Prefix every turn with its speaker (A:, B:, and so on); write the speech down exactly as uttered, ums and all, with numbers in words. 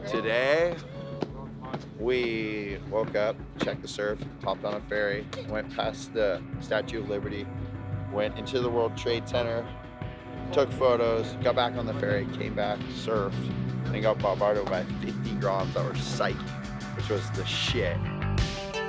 A: Today, we woke up, checked the surf, hopped on a ferry, went past the Statue of Liberty, went into the World Trade Center, took photos, got back on the ferry, came back, surfed, and got bombarded by fifty groms that were psych, which was the shit.